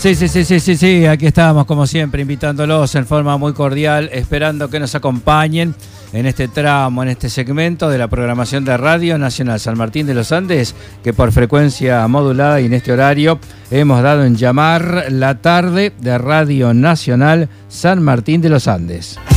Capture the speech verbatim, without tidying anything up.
Sí, sí, sí, sí, sí, sí, aquí estábamos como siempre invitándolos en forma muy cordial, esperando que nos acompañen en este tramo, en este segmento de la programación de Radio Nacional San Martín de los Andes, que por frecuencia modulada y en este horario hemos dado en llamar la tarde de Radio Nacional San Martín de los Andes.